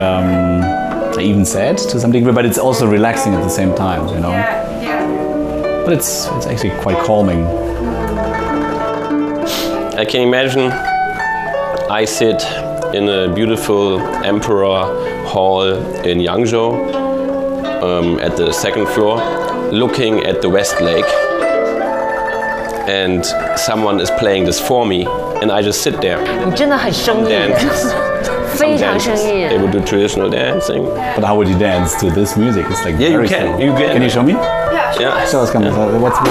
even sad to some degree, but it's also relaxing at the same time, you know. Yeah. But it's actually quite calming. I can imagine I sit in a beautiful Emperor Hall in Yangzhou at the second floor, looking at the West Lake, and someone is playing this for me, and I just sit there. 你真的很生意，非常生意。 They would do traditional dancing. But how would you dance to this music? It's like Yeah, you very can. slow. You can. Can you show me? Yeah. Show us, come on. What's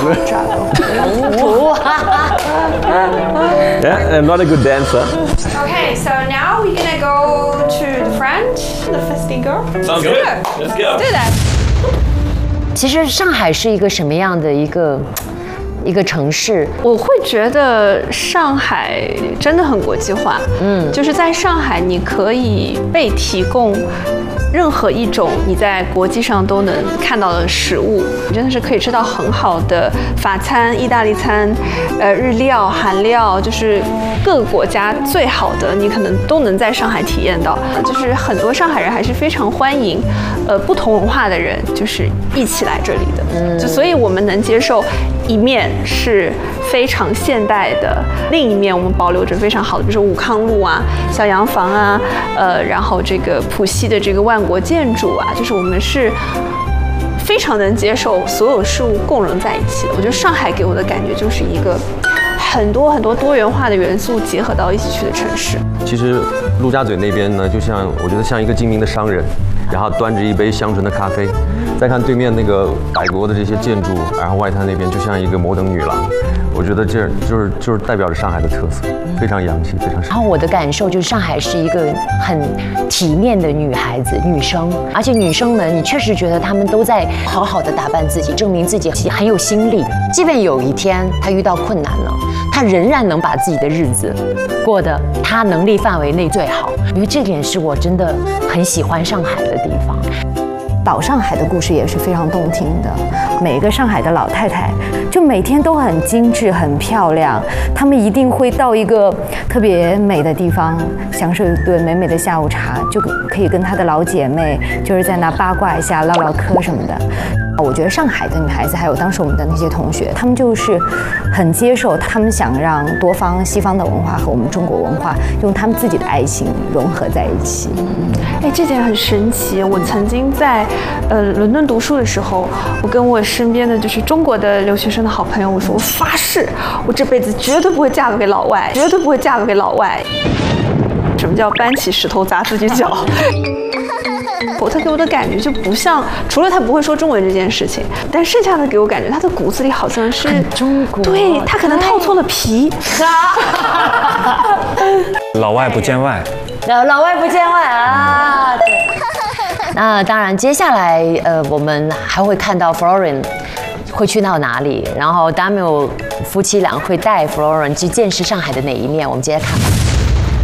Yeah, I'm not a good dancer. Okay, so now we're gonna go to the front, the festival. Sounds good. Let's go. Do that. 其实上海是一个什么样的一个城市？ 我会觉得上海真的很国际化，就是在上海你可以被提供任何一种你在国际上都能看到的食物，你真的是可以吃到很好的法餐、意大利餐、日料、韩料，就是各个国家最好的，你可能都能在上海体验到。就是很多上海人还是非常欢迎，不同文化的人就是一起来这里的，就所以我们能接受一面是非常现代的，另一面我们保留着非常好的，比如说武康路啊、小洋房啊，然后这个浦西的这个万国建筑啊，就是我们是非常能接受所有事物共融在一起的。我觉得上海给我的感觉就是一个很多多元化的元素结合到一起去的城市。 其实陆家嘴那边呢，就像我觉得像一个精明的商人，然后端着一杯香醇的咖啡，再看对面那个百国的这些建筑，然后外滩那边就像一个摩登女郎。我觉得这就是代表着上海的特色，非常洋气，非常。 然后我的感受就是上海是一个很体面的女孩子、女生，而且女生们，你确实觉得她们都在好好的打扮自己，证明自己很有心力。即便有一天她遇到困难了，她仍然能把自己的日子过得她能力范围内最好。因为这点是我真的很喜欢上海的地方。 老上海的故事也是非常动听的，每一个上海的老太太就每天都很精致、很漂亮，她们一定会到一个特别美的地方，享受一顿美美的下午茶，就可以跟她的老姐妹就是在那八卦一下、唠唠嗑什么的。我觉得上海的女孩子，还有当时我们的那些同学，她们就是很接受，她们想让多方西方的文化和我们中国文化用她们自己的爱心融合在一起。 哎，这点很神奇。我曾经在伦敦读书的时候，我跟我身边的就是中国的留学生的好朋友，我说我发誓，我这辈子绝对不会嫁给老外，绝对不会嫁给老外。什么叫搬起石头砸自己脚？他给我的感觉就不像，除了他不会说中文这件事情，但剩下的给我感觉他的骨子里好像是中国， 对他可能套错了皮。 老外不见外， 老外不见外啊！对。那当然，接下来我们还会看到 Florian 会去到哪里，然后 Daniel 夫妻俩会带 Florian 去见识上海的哪一面，我们接着看吧。